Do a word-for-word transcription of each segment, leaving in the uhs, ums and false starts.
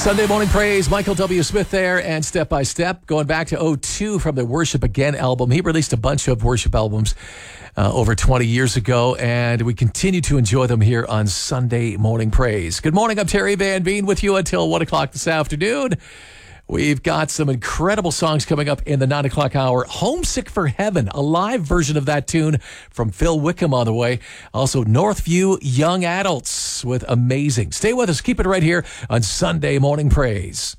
Sunday Morning Praise, Michael W. Smith there, and Step by Step, going back to oh two from the Worship Again album. He released a bunch of worship albums uh, over twenty years ago, and we continue to enjoy them here on Sunday Morning Praise. Good morning, I'm Terry Van Veen with you until one o'clock this afternoon. We've got some incredible songs coming up in the nine o'clock hour. Homesick for Heaven, a live version of that tune from Phil Wickham on the way. Also, Northview Young Adults with Amazing. Stay with us. Keep it right here on Sunday Morning Praise.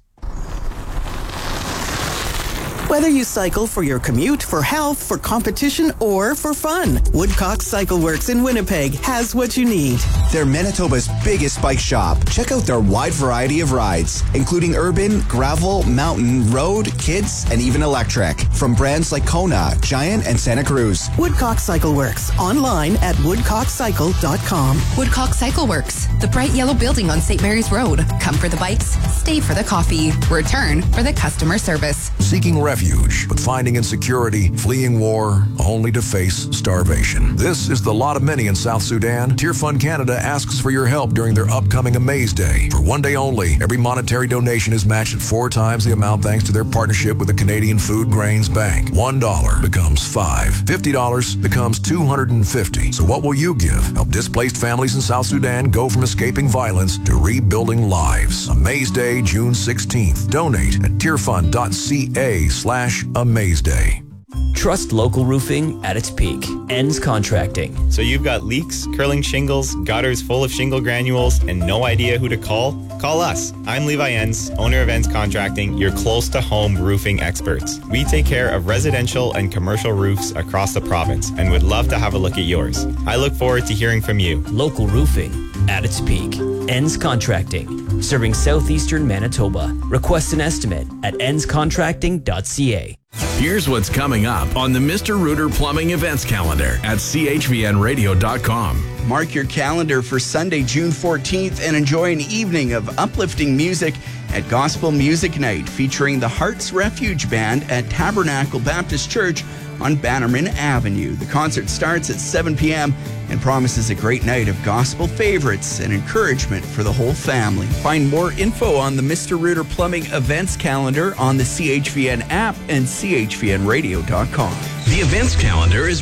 Whether you cycle for your commute, for health, for competition, or for fun, Woodcock Cycle Works in Winnipeg has what you need. They're Manitoba's biggest bike shop. Check out their wide variety of rides, including urban, gravel, mountain, road, kids, and even electric. From brands like Kona, Giant, and Santa Cruz. Woodcock Cycle Works, online at woodcock cycle dot com. Woodcock Cycle Works, the bright yellow building on Saint Mary's Road. Come for the bikes, stay for the coffee, return for the customer service. Seeking refuge, but finding insecurity, fleeing war, only to face starvation. This is the lot of many in South Sudan. Tier Fund Canada asks for your help during their upcoming Amaze Day. For one day only, every monetary donation is matched at four times the amount thanks to their partnership with the Canadian Food Grains Bank. One dollar becomes five. Fifty dollars becomes two hundred and fifty. So what will you give? Help displaced families in South Sudan go from escaping violence to rebuilding lives. Amaze Day, June sixteenth. Donate at tierfund.ca slash Amaze Day. Trust local roofing at its peak. Ends Contracting. So you've got leaks, curling shingles, gutters full of shingle granules, and no idea who to call? Call us. I'm Levi Enns, owner of Enns Contracting, your close-to-home roofing experts. We take care of residential and commercial roofs across the province and would love to have a look at yours. I look forward to hearing from you. Local roofing at its peak. Enns Contracting. Serving southeastern Manitoba. Request an estimate at enns contracting dot c a. Here's what's coming up on the Mister Rooter Plumbing Events Calendar at c h v n radio dot com. Mark your calendar for Sunday, June fourteenth, and enjoy an evening of uplifting music at Gospel Music Night featuring the Hearts Refuge Band at Tabernacle Baptist Church on Bannerman Avenue. The concert starts at seven p.m. and promises a great night of gospel favorites and encouragement for the whole family. Find more info on the Mister Rooter Plumbing Events Calendar on the C H V N app and c h v n radio dot com. The events calendar is